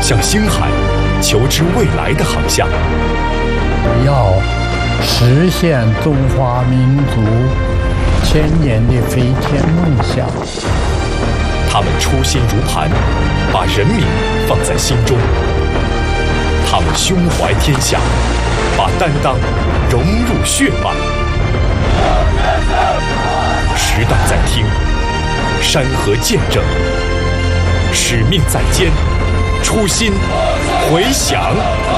向星海求知未来的航向。 要实现中华民族千年的飞天梦想。 他们初心如磐，把人民放在心中；他们胸怀天下，把担当融入血脉。时代在听，山河见证，使命在肩，初心回响。